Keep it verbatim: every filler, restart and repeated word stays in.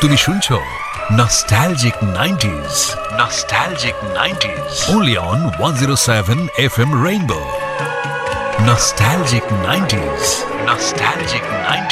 তুমি শুনছো nostalgic nineties, nostalgic nineties, only on one oh seven F M Rainbow. Nostalgic nineties, nostalgic nineties.